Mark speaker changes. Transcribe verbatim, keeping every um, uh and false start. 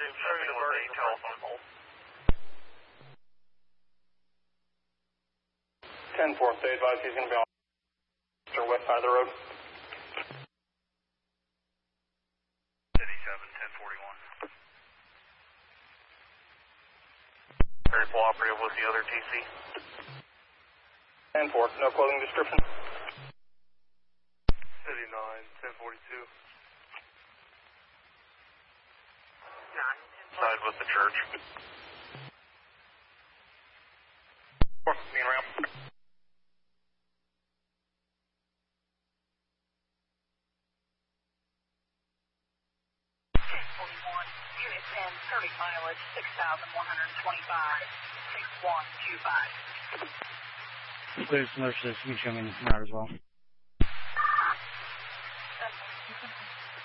Speaker 1: nothing with a telephone pole.
Speaker 2: ten four, stay advised he's going to be on the west side of the road.
Speaker 1: City seven, ten forty-one. Very cooperative with the other T C.
Speaker 2: ten four, no clothing description.
Speaker 1: City nine, ten forty-two. Side with the church.
Speaker 2: Being around.
Speaker 3: ten forty-one, unit ten, thirty mileage, six thousand one hundred twenty-five, six one two five.
Speaker 4: There's another system showing route as well.